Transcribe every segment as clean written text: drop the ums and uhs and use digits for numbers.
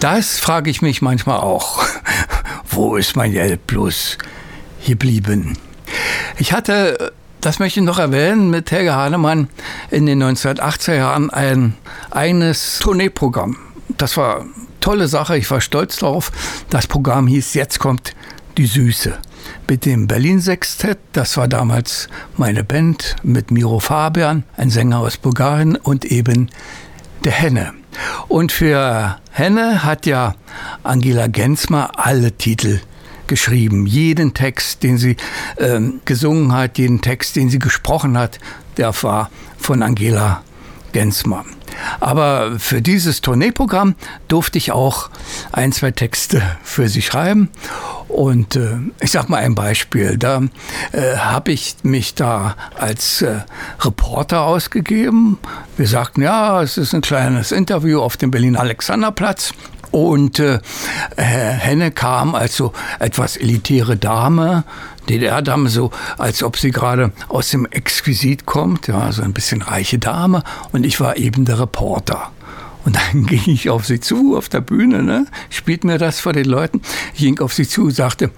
Das frage ich mich manchmal auch. Wo ist mein Geld bloß geblieben? Ich hatte, das möchte ich noch erwähnen, mit Helga Hahnemann in den 1980er Jahren ein eigenes Tourneeprogramm. Das war eine tolle Sache, ich war stolz drauf. Das Programm hieß Jetzt kommt die Süße. Mit dem Berlin-Sextett, das war damals meine Band, mit Miro Fabian, ein Sänger aus Bulgarien, und eben der Henne. Und für Henne hat ja Angela Genzmer alle Titel geschrieben. Jeden Text, den sie gesungen hat, jeden Text, den sie gesprochen hat, der war von Angela Genzmer. Aber für dieses Tourneeprogramm durfte ich auch 1, 2 Texte für sie schreiben. Und ich sag mal ein Beispiel. Da habe ich mich da als Reporter ausgegeben. Wir sagten, ja, es ist ein kleines Interview auf dem Berliner Alexanderplatz. Und Henne kam als so etwas elitäre Dame, DDR-Dame, so als ob sie gerade aus dem Exquisit kommt, ja, so ein bisschen reiche Dame. Und ich war eben der Reporter. Und dann ging ich auf sie zu, auf der Bühne, ne? Spielt mir das vor den Leuten. Ich ging auf sie zu und sagte,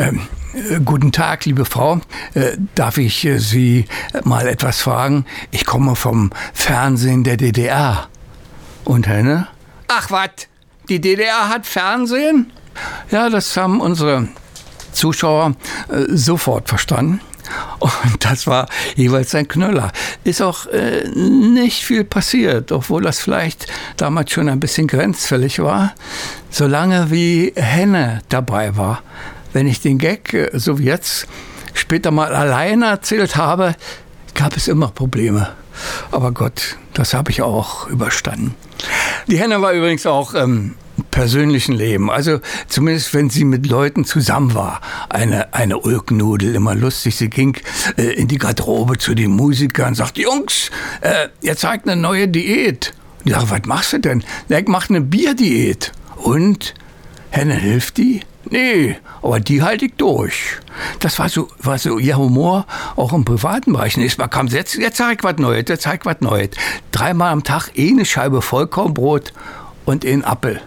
guten Tag, liebe Frau, darf ich Sie mal etwas fragen? Ich komme vom Fernsehen der DDR. Und Henne? Ach was, die DDR hat Fernsehen? Ja, das haben unsere Zuschauer sofort verstanden. Und das war jeweils ein Knüller. Ist auch nicht viel passiert, obwohl das vielleicht damals schon ein bisschen grenzfällig war. Solange wie Henne dabei war. Wenn ich den Gag, so wie jetzt, später mal alleine erzählt habe, gab es immer Probleme. Aber Gott, das habe ich auch überstanden. Die Henne war übrigens auch persönlichen Leben. Also zumindest, wenn sie mit Leuten zusammen war. Eine Ulknudel, immer lustig. Sie ging in die Garderobe zu den Musikern und sagte, Jungs, ihr zeigt eine neue Diät. Und die sagen, was machst du denn? Ich mache eine Bierdiät. Und? Henne, hilft die? Nee, aber die halte ich durch. Das war so ihr Humor, auch im privaten Bereich. Nächstes Mal kam jetzt zeig ich was Neues, jetzt zeig ich was Neues. 3-mal am Tag eine Scheibe Vollkornbrot und einen Apfel.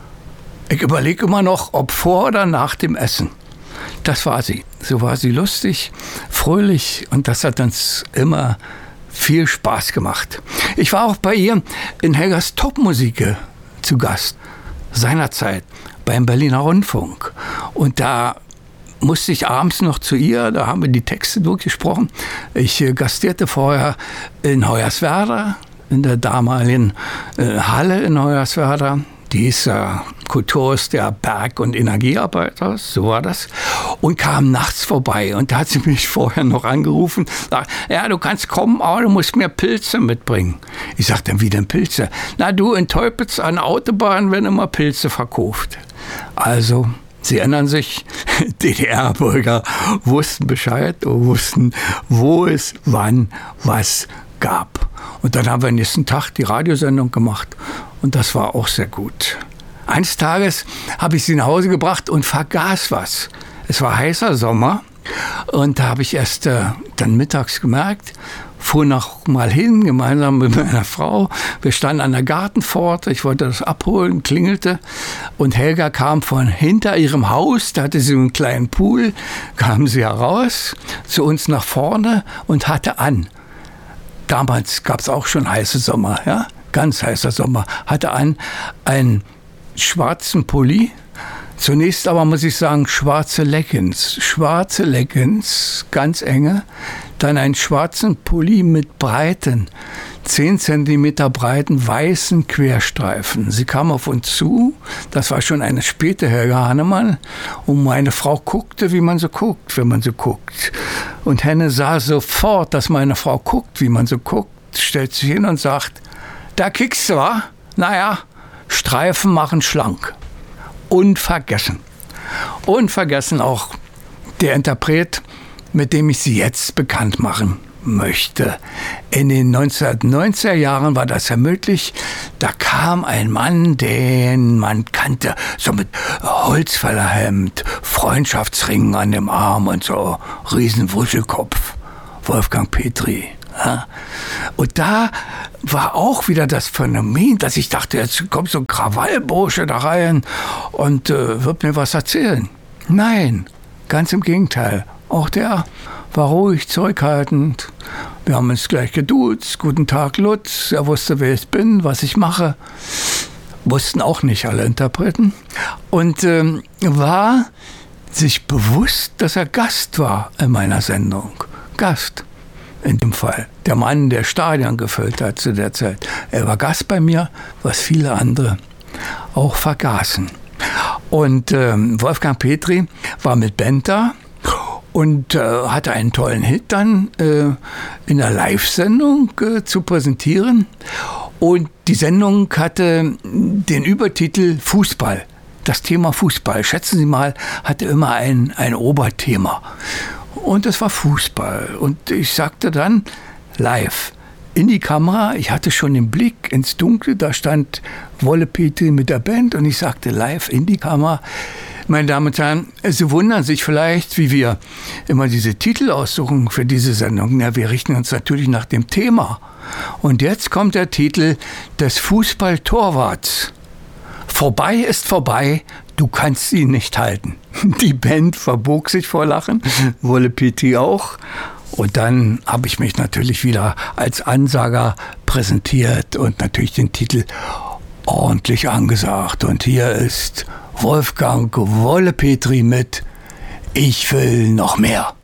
Ich überlege immer noch, ob vor oder nach dem Essen. Das war sie. So war sie lustig, fröhlich, und das hat uns immer viel Spaß gemacht. Ich war auch bei ihr in Helgas Topmusik zu Gast, seinerzeit beim Berliner Rundfunk. Und da musste ich abends noch zu ihr, da haben wir die Texte durchgesprochen. Ich gastierte vorher in Hoyerswerda, in der damaligen Halle in Hoyerswerda. Die ist Kulturs der Berg- und Energiearbeiter, so war das, und kam nachts vorbei. Und da hat sie mich vorher noch angerufen, sagt, ja, du kannst kommen, aber du musst mir Pilze mitbringen. Ich sagte, dann wie denn Pilze? Na, du, in Teupitz an der Autobahn werden immer Pilze verkauft. Also, Sie erinnern sich, DDR-Bürger wussten Bescheid und wussten, wo es wann was gab. Und dann haben wir am nächsten Tag die Radiosendung gemacht und das war auch sehr gut. Eines Tages habe ich sie nach Hause gebracht und vergaß was. Es war heißer Sommer und da habe ich erst dann mittags gemerkt, fuhr noch mal hin, gemeinsam mit meiner Frau. Wir standen an der Gartenpforte, ich wollte das abholen, klingelte und Helga kam von hinter ihrem Haus, da hatte sie einen kleinen Pool, kam sie heraus, zu uns nach vorne und hatte an. Damals gab es auch schon heiße Sommer, ja, ganz heißer Sommer. Hatte an einen schwarzen Pulli, zunächst aber muss ich sagen schwarze Leggings, ganz enge, dann einen schwarzen Pulli mit breiten, 10 Zentimeter breiten weißen Querstreifen. Sie kam auf uns zu, das war schon eine späte Helga Hahnemann, und meine Frau guckte, wie man so guckt, wenn man so guckt. Und Henne sah sofort, dass meine Frau guckt, wie man so guckt, stellt sich hin und sagt, da kickst du, wa? Naja, Streifen machen schlank. Unvergessen. Unvergessen auch der Interpret, mit dem ich sie jetzt bekannt machen möchte. In den 1990er Jahren war das ja möglich. Da kam ein Mann, den man kannte, so mit Holzfällerhemd, Freundschaftsringen an dem Arm und so riesen Wuschelkopf. Wolfgang Petri. Ja. Und da war auch wieder das Phänomen, dass ich dachte, jetzt kommt so ein Krawallbursche da rein und wird mir was erzählen. Nein, ganz im Gegenteil. Auch der war ruhig, zurückhaltend. Wir haben uns gleich geduzt. Guten Tag, Lutz. Er wusste, wer ich bin, was ich mache. Wussten auch nicht alle Interpreten. Und war sich bewusst, dass er Gast war in meiner Sendung. Gast. In dem Fall. Der Mann, der Stadion gefüllt hat zu der Zeit. Er war Gast bei mir, was viele andere auch vergaßen. Und Wolfgang Petri war mit Band da und hatte einen tollen Hit dann in der Live-Sendung zu präsentieren. Und die Sendung hatte den Übertitel Fußball. Das Thema Fußball, schätzen Sie mal, hatte immer ein Oberthema. Und das war Fußball. Und ich sagte dann live in die Kamera, ich hatte schon den Blick ins Dunkle, da stand Wolle Petri mit der Band und ich sagte live in die Kamera, meine Damen und Herren, Sie wundern sich vielleicht, wie wir immer diese Titel aussuchen für diese Sendung. Ja, wir richten uns natürlich nach dem Thema. Und jetzt kommt der Titel des Fußballtorwarts. Vorbei ist vorbei, du kannst ihn nicht halten. Die Band verbog sich vor Lachen, Wolle Petri auch. Und dann habe ich mich natürlich wieder als Ansager präsentiert und natürlich den Titel ordentlich angesagt. Und hier ist Wolfgang Wolle Petri mit Ich will noch mehr.